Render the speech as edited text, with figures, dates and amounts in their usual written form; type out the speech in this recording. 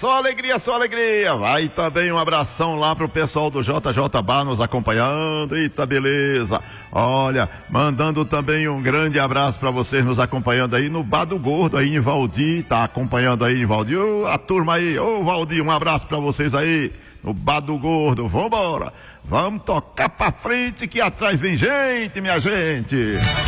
só alegria, só alegria. Vai também um abração lá pro pessoal do JJ Bar nos acompanhando. Eita, beleza. Olha, mandando também um grande abraço para vocês nos acompanhando aí no Bar do Gordo aí em Valdir, tá acompanhando aí em Valdir. A turma aí, Valdir, um abraço para vocês aí no Bar do Gordo. Vambora, vamos tocar pra frente que atrás vem gente, minha gente.